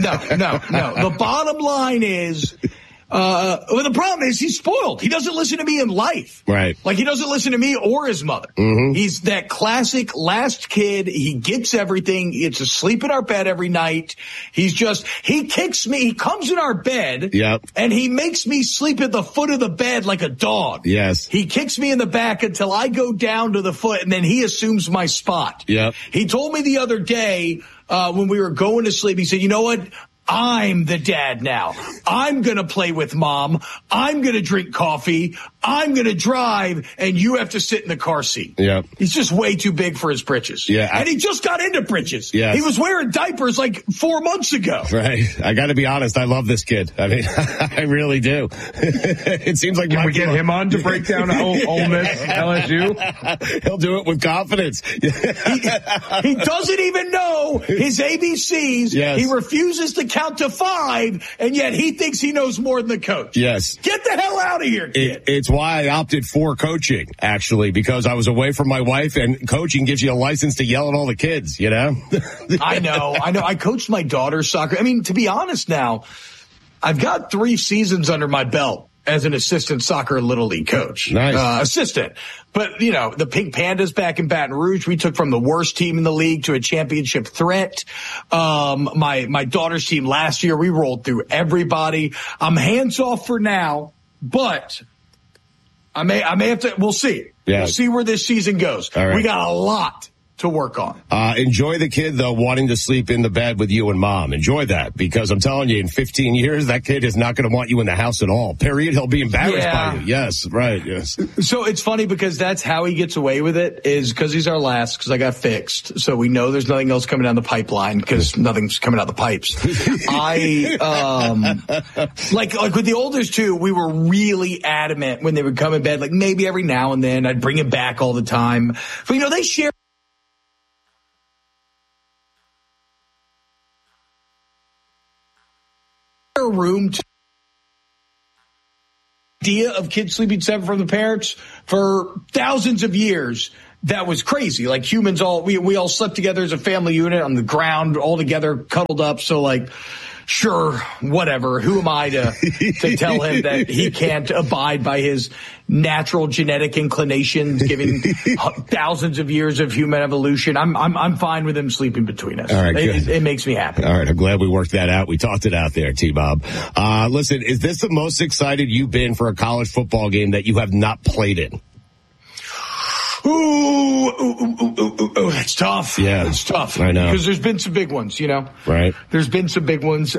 The bottom line is, well, the problem is he's spoiled. He doesn't listen to me in life. Right. Like he doesn't listen to me or his mother. Mm-hmm. He's that classic last kid. He gets everything. It's asleep in our bed every night. He kicks me. He comes in our bed. Yep. And he makes me sleep at the foot of the bed like a dog. Yes. He kicks me in the back until I go down to the foot and then he assumes my spot. Yep. He told me the other day, when we were going to sleep, he said, you know what? I'm the dad now. I'm going to play with mom. I'm going to drink coffee. I'm going to drive, and you have to sit in the car seat. Yeah. He's just way too big for his britches. Yeah. And he just got into britches. Yes. He was wearing diapers like 4 months ago. Right. I got to be honest. I love this kid. I mean, I really do. It seems like Can we get him on to break down Ole Miss LSU? He'll do it with confidence. He doesn't even know his ABCs. Yes. He refuses to count to 5, and yet he thinks he knows more than the coach. Yes. Get the hell out of here, kid. It's why I opted for coaching, actually, because I was away from my wife, and coaching gives you a license to yell at all the kids, you know? I know. I coached my daughter's soccer. I mean, to be honest now, I've got 3 seasons under my belt as an assistant soccer Little League coach. Nice. Assistant. But, the Pink Pandas back in Baton Rouge, we took from the worst team in the league to a championship threat. My daughter's team last year, we rolled through everybody. I'm hands off for now, but I may have to, we'll see. Yeah. We'll see where this season goes. All right. We got a lot to work on. Enjoy the kid, though, wanting to sleep in the bed with you and mom. Enjoy that, because I'm telling you, in 15 years, that kid is not going to want you in the house at all. Period. He'll be embarrassed by you. Yes, right, yes. So it's funny because that's how he gets away with it, is because he's our last, because I got fixed. So we know there's nothing else coming down the pipeline because nothing's coming out the pipes. Like with the oldest two, we were really adamant when they would come in bed, like maybe every now and then I'd bring him back all the time. But, they share a room idea of kids sleeping separate from the parents for thousands of years. That was crazy. Like humans we all slept together as a family unit on the ground, all together, cuddled up. So sure, whatever. Who am I to tell him that he can't abide by his natural genetic inclinations, given thousands of years of human evolution? I'm fine with him sleeping between us. All right, it makes me happy. All right, I'm glad we worked that out. We talked it out there, T-Bob. Listen, is this the most excited you've been for a college football game that you have not played in? Ooh, that's tough. Yeah. It's tough. I know. Because there's been some big ones, Right. There's been some big ones.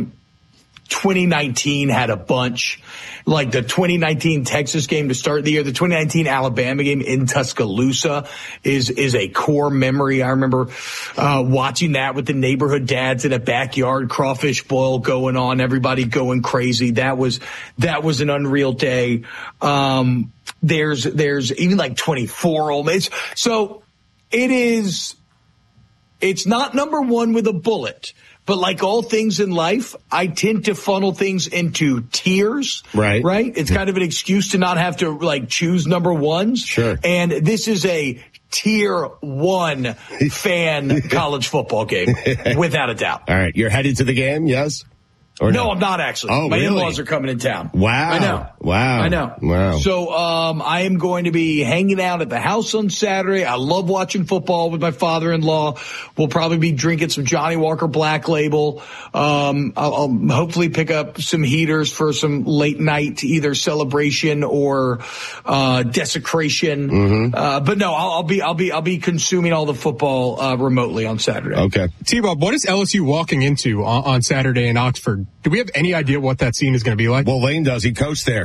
2019 had a bunch, like the 2019 Texas game to start the year. The 2019 Alabama game in Tuscaloosa is a core memory. I remember watching that with the neighborhood dads in a backyard, crawfish boil going on, everybody going crazy. That was an unreal day. There's even 24 Ole Miss. So it's not number one with a bullet. But like all things in life, I tend to funnel things into tiers. Right. Right? It's kind of an excuse to not have to choose number ones. Sure. And this is a tier 1 fan college football game, without a doubt. All right. You're headed to the game, yes? Or no, I'm not actually. Oh, my really? in-laws are coming in town. Wow. I know. Wow. I know. Wow. So, I am going to be hanging out at the house on Saturday. I love watching football with my father-in-law. We'll probably be drinking some Johnny Walker Black Label. I'll hopefully pick up some heaters for some late night, either celebration or, desecration. Mm-hmm. But no, I'll be consuming all the football, remotely on Saturday. Okay. T-Bob, what is LSU walking into on Saturday in Oxford? Do we have any idea what that scene is going to be like? Well, Lane does. He coached there.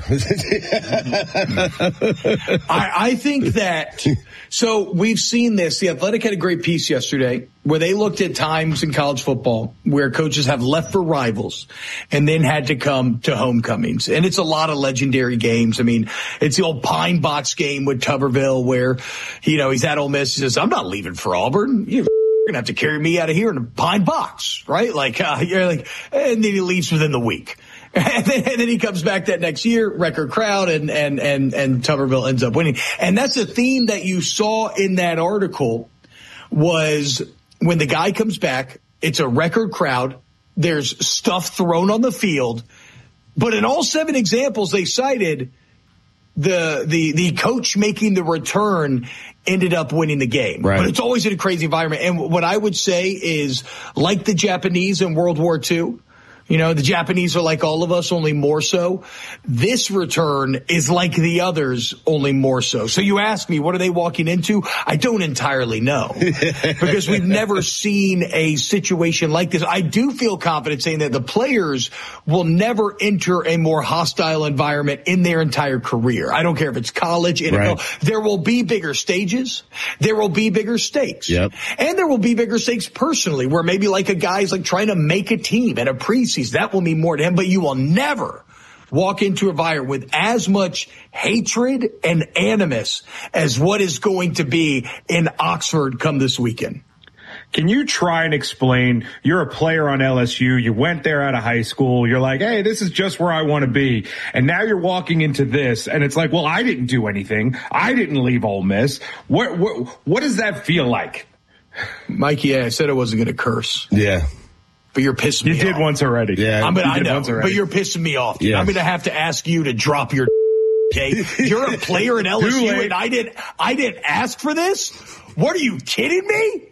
I think that, so we've seen this. The Athletic had a great piece yesterday where they looked at times in college football where coaches have left for rivals and then had to come to homecomings. And it's a lot of legendary games. I mean, it's the old Pine Box game with Tuberville where, he's at Ole Miss. He says, I'm not leaving for Auburn. You're going to have to carry me out of here in a Pine Box, right? And then he leaves within the week. And then he comes back that next year, record crowd, and Tuberville ends up winning. And that's a theme that you saw in that article was when the guy comes back, it's a record crowd. There's stuff thrown on the field. But in all 7 examples they cited, the coach making the return ended up winning the game. Right. But it's always in a crazy environment. And what I would say is, like the Japanese in World War II, the Japanese are like all of us, only more so. This return is like the others, only more so. So you ask me, what are they walking into? I don't entirely know because we've never seen a situation like this. I do feel confident saying that the players will never enter a more hostile environment in their entire career. I don't care if it's college, NFL. Right. There will be bigger stages. There will be bigger stakes. Yep. And there will be bigger stakes personally, where maybe like a guy's trying to make a team in a preseason. That will mean more to him, but you will never walk into a environment with as much hatred and animus as what is going to be in Oxford come this weekend. Can you try and explain, you're a player on LSU, you went there out of high school, you're like, hey, this is just where I want to be. And now you're walking into this and it's like, well, I didn't do anything. I didn't leave Ole Miss. What does that feel like? Mikey, I said I wasn't going to curse. Yeah. But you're pissing me off. You did once already. Yeah. I know, but you're pissing me off. Yeah. I'm going to have to ask you to drop your okay? You're a player in LSU and I didn't ask for this? What, are you kidding me?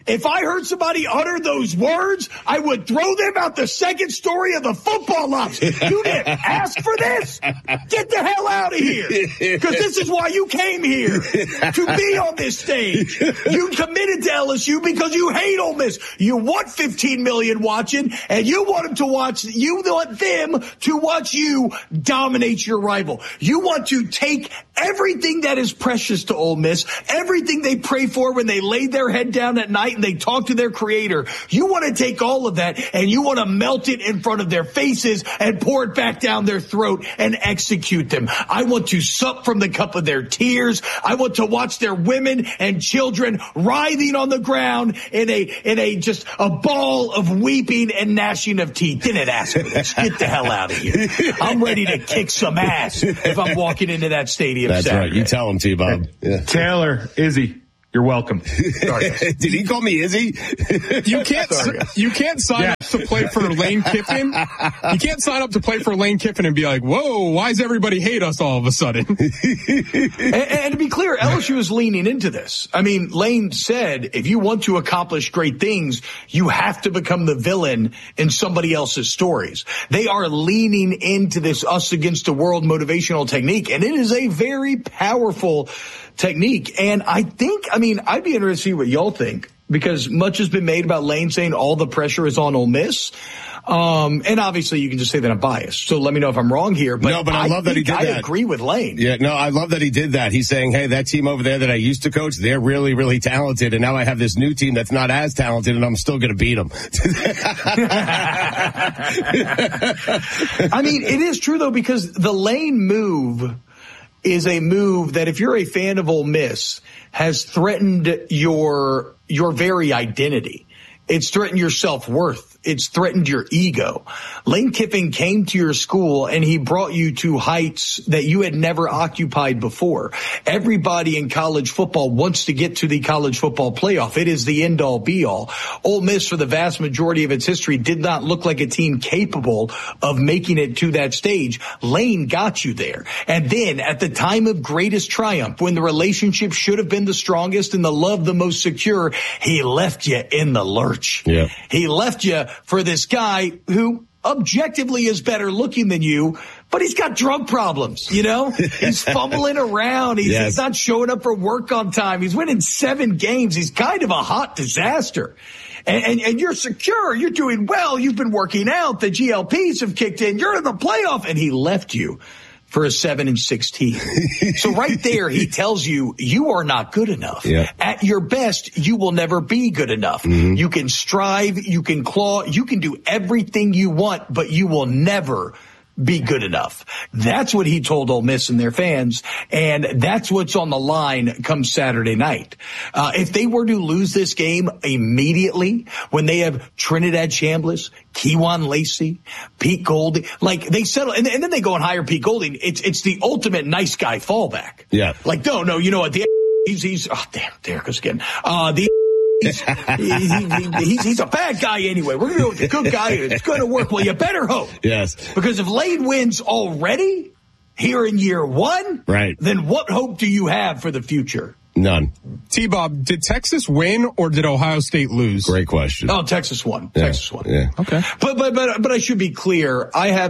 If I heard somebody utter those words, I would throw them out the second story of the football ops. You didn't ask for this. Get the hell out of here. Because this is why you came here, to be on this stage. You committed to LSU because you hate Ole Miss. You want 15 million watching, and you want them to watch you dominate your rival. You want to take everything that is precious to Ole Miss, everything they pray for when they lay their head down at night and they talk to their creator. You want to take all of that and you want to melt it in front of their faces and pour it back down their throat and execute them. I want to sup from the cup of their tears. I want to watch their women and children writhing on the ground in a just a ball of weeping and gnashing of teeth. Didn't ask for this. Get the hell out of here. I'm ready to kick some ass if I'm walking into that stadium. That's Saturday. right. You tell him, T-Bob. Yeah. Taylor, Izzy, you're welcome. Sorry. Did he call me Izzy? You can't sign up to play for Lane Kiffin. You can't sign up to play for Lane Kiffin and be like, whoa, why does everybody hate us all of a sudden? and to be clear, LSU is leaning into this. I mean, Lane said, if you want to accomplish great things, you have to become the villain in somebody else's stories. They are leaning into this us against the world motivational technique, and it is a very powerful technique. And I'd be interested to see what y'all think, because much has been made about Lane saying all the pressure is on Ole Miss. And obviously you can just say that I'm biased. So let me know if I'm wrong here. But no, but I love that he did that. I agree with Lane. Yeah, no, I love that he did that. He's saying, hey, that team over there that I used to coach, they're really, really talented. And now I have this new team that's not as talented and I'm still going to beat them. I mean, it is true though, because the Lane move is a move that, if you're a fan of Ole Miss, has threatened your very identity. It's threatened your self-worth. It's threatened your ego. Lane Kiffin came to your school and he brought you to heights that you had never occupied before. Everybody in college football wants to get to the college football playoff. It is the end-all be-all. Ole Miss, for the vast majority of its history, did not look like a team capable of making it to that stage. Lane got you there. And then at the time of greatest triumph, when the relationship should have been the strongest and the love the most secure, he left you in the lurch. Yeah. He left you for this guy who objectively is better looking than you, but he's got drug problems, you know? He's fumbling around. He's not showing up for work on time. He's winning 7 games. He's kind of a hot disaster. And you're secure. You're doing well. You've been working out. The GLPs have kicked in. You're in the playoff. And he left you for a 7-16. So right there, he tells you, you are not good enough. Yeah. At your best, you will never be good enough. Mm-hmm. You can strive, you can claw, you can do everything you want, but you will never be good enough. That's what he told Ole Miss and their fans, and that's what's on the line come Saturday night. If they were to lose this game immediately, when they have Trinidad Chambliss, Kewan Lacey, Pete Golding, like they settle, and then they go and hire Pete Golding. It's the ultimate nice guy fallback. Yeah. Like, no, you know what? He's there goes again. He's a bad guy anyway. We're going to go with the good guy. It's going to work. Well, you better hope. Yes. Because if Lane wins already here in year 1, right, then what hope do you have for the future? None. T-Bob, did Texas win or did Ohio State lose? Great question. Oh, Texas won. Yeah. Texas won. Yeah. Okay. But I should be clear. I have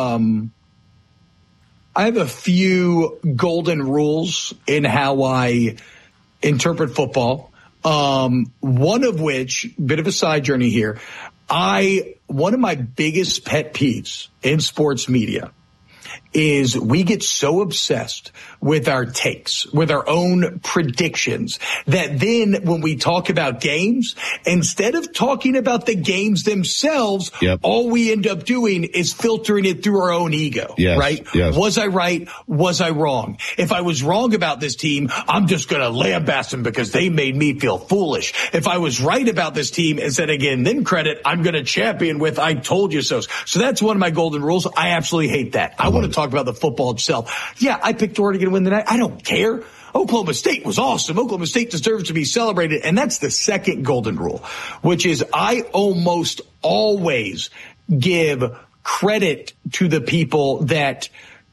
a few golden rules in how I interpret football. One of which, bit of a side journey here, one of my biggest pet peeves in sports media is we get so obsessed with our takes, with our own predictions, that then when we talk about games, instead of talking about the games themselves, all we end up doing is filtering it through our own ego, right? Yes. Was I right? Was I wrong? If I was wrong about this team, I'm just going to lambast them because they made me feel foolish. If I was right about this team, instead of getting them credit, I'm going to champion with I told you so. So that's one of my golden rules. I absolutely hate that. I want to talk about the football itself. Yeah, I picked Oregon to win the night. I don't care. Oklahoma State was awesome. Oklahoma State deserves to be celebrated. And that's the second golden rule, which is I almost always give credit to the people that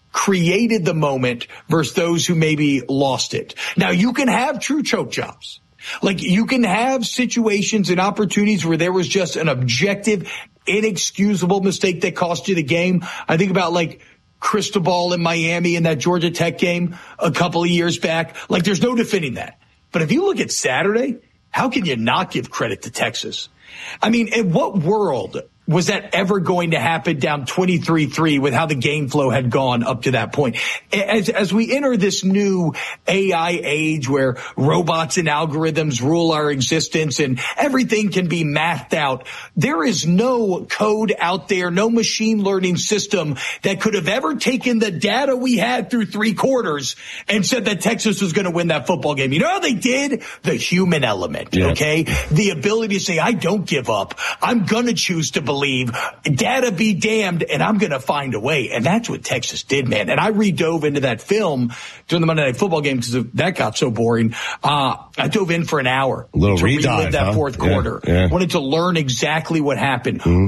created the moment versus those who maybe lost it. Now, you can have true choke jobs. Like, you can have situations and opportunities where there was just an objective, inexcusable mistake that cost you the game. I think about, like, Cristobal in Miami in that Georgia Tech game a couple of years back. Like, there's no defending that. But if you look at Saturday, how can you not give credit to Texas? I mean, in what world was that ever going to happen down 23-3 with how the game flow had gone up to that point? As we enter this new AI age where robots and algorithms rule our existence and everything can be mathed out, there is no code out there, no machine learning system that could have ever taken the data we had through 3 quarters and said that Texas was going to win that football game. You know how they did? The human element, okay? The ability to say, I don't give up. I'm going to choose to believe. Data be damned, and I'm going to find a way. And that's what Texas did, man. And I redove into that film during the Monday Night Football game because that got so boring. I dove in for an hour to relive that fourth quarter. Wanted to learn exactly what happened.